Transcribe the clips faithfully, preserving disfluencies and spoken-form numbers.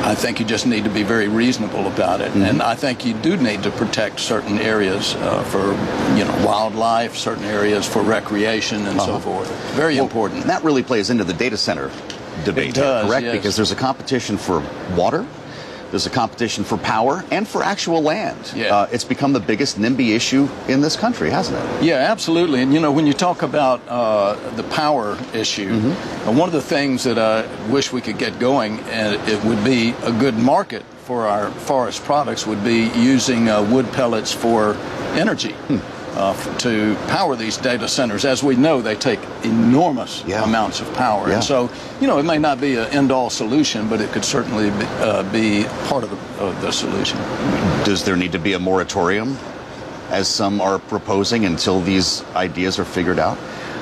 I think you just need to be very reasonable about it. Mm-hmm. And I think you do need to protect certain areas uh, for, you know, wildlife, certain areas for recreation and uh-huh. so forth. Very well, important. And that really plays into the data center debate, it does, correct? Yes. Because there's a competition for water, there's a competition for power, and for actual land. Yeah. Uh, it's become the biggest NIMBY issue in this country, hasn't it? Yeah, absolutely. And, you know, when you talk about uh, the power issue, mm-hmm. uh, one of the things that I wish we could get going, and it would be a good market for our forest products, would be using uh, wood pellets for energy. Hmm. Uh, to power these data centers. As we know, they take enormous yeah. amounts of power. Yeah. And so, you know, it may not be an end-all solution, but it could certainly be, uh, be part of the, of the solution. Does there need to be a moratorium, as some are proposing, until these ideas are figured out?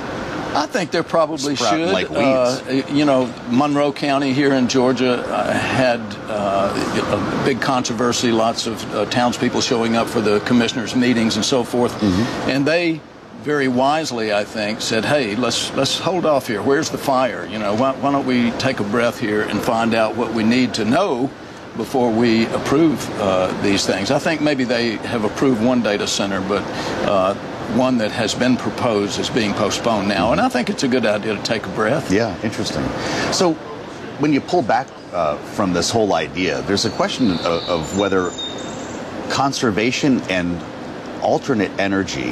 I think there probably Sprout should. like weeds. Uh, you know, Monroe County here in Georgia uh, had uh, a big controversy, lots of uh, townspeople showing up for the commissioners' meetings and so forth. Mm-hmm. And they very wisely, I think, said, hey, let's let's hold off here. Where's the fire? You know, why, why don't we take a breath here and find out what we need to know before we approve uh, these things. I think maybe they have approved one data center, but uh, one that has been proposed is being postponed now, and I think it's a good idea to take a breath. Yeah, interesting. So when you pull back uh, from this whole idea, there's a question of, of whether conservation and alternate energy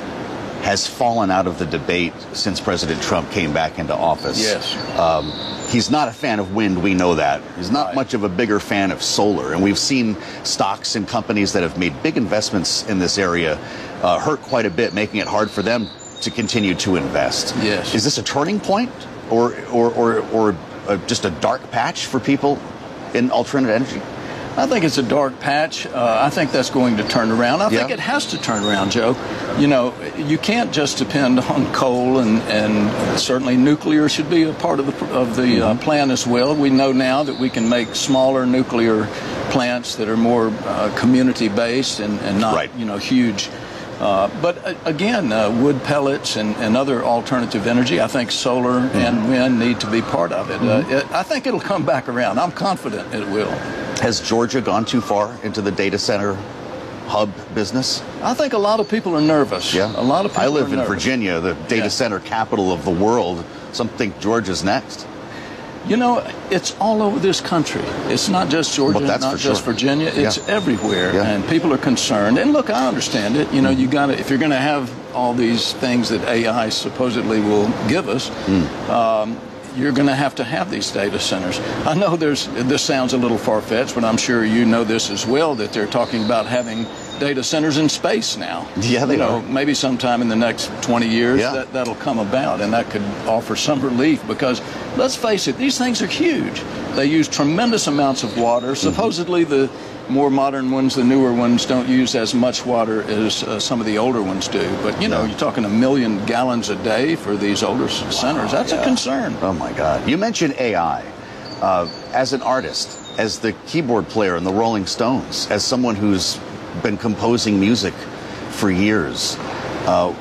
has fallen out of the debate since President Trump came back into office. Yes. Um, he's not a fan of wind, we know that. He's not right. much of a bigger fan of solar, and we've seen stocks and companies that have made big investments in this area uh, hurt quite a bit, making it hard for them to continue to invest. Yes. Is this a turning point, or or or, or uh, just a dark patch for people in alternative energy? I think it's a dark patch. Uh, I think that's going to turn around. I yeah. think it has to turn around, Joe. You know, you can't just depend on coal, and, and certainly nuclear should be a part of the of the mm-hmm. uh, plan as well. We know now that we can make smaller nuclear plants that are more uh, community-based and, and not, right. you know, huge. Uh, but uh, again, uh, wood pellets and, and other alternative energy, I think solar mm-hmm. and wind need to be part of it. Mm-hmm. uh, it. I think it'll come back around. I'm confident it will. Has Georgia gone too far into the data center hub business? I think a lot of people are nervous. Yeah. A lot of people I live are in nervous. Virginia, the data yeah. center capital of the world. Some think Georgia's next. You know, it's all over this country. It's not just Georgia, well, that's not for just sure. Virginia. It's yeah. everywhere, yeah. and people are concerned. And look, I understand it. You know, you got to if you're going to have all these things that A I supposedly will give us. Mm. Um, You're going to have to have these data centers. I know there's. This sounds a little far-fetched, but I'm sure you know this as well, that they're talking about having data centers in space now. Yeah, they you know, are. Maybe sometime in the next twenty years yeah. that, that'll come about, and that could offer some relief because, let's face it, these things are huge. They use tremendous amounts of water. Supposedly the more modern ones, the newer ones, don't use as much water as uh, some of the older ones do. But, you know, no. you're talking a million gallons a day for these older centers. That's yeah. a concern. Oh, my God. You mentioned A I. Uh, as an artist, as the keyboard player in the Rolling Stones, as someone who's been composing music for years, uh,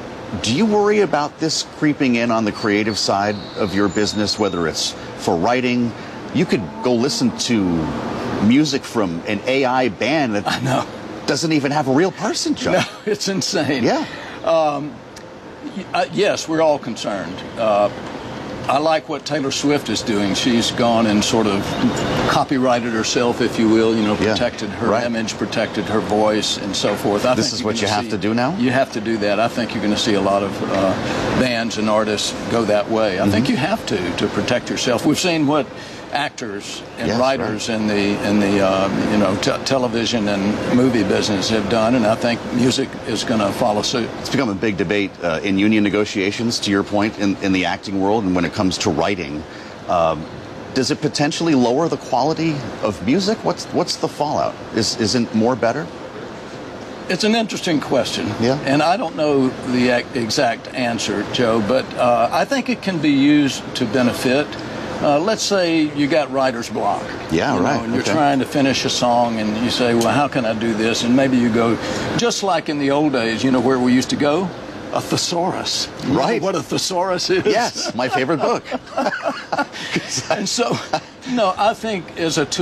do you worry about this creeping in on the creative side of your business, whether it's for writing? You could go listen to music from an A I band that I know. doesn't even have a real person, Joe. No, it's insane. Yeah. Um, uh, yes, we're all concerned. Uh, I like what Taylor Swift is doing. She's gone and sort of copyrighted herself, if you will, you know, protected yeah, her right. image, protected her voice, and so forth. I this think is what you see, have to do now? You have to do that. I think you're going to see a lot of uh, bands and artists go that way. I mm-hmm. think you have to, to protect yourself. We've seen what actors and yes, writers right. in the in the uh, you know t- television and movie business have done, and I think music is going to follow suit. It's become a big debate uh, in union negotiations, to your point, in, in the acting world, and when it comes to writing. Um, does it potentially lower the quality of music? What's what's the fallout? Is isn't more better? It's an interesting question, yeah. and I don't know the ac- exact answer, Joe, but uh, I think it can be used to benefit. Uh, let's say you got writer's block. Yeah, you know, right. And you're okay. trying to finish a song, and you say, well, how can I do this? And maybe you go, just like in the old days, you know where we used to go? A thesaurus. You right. know what a thesaurus is? Yes, my favorite book. And so, no, I think as a tool,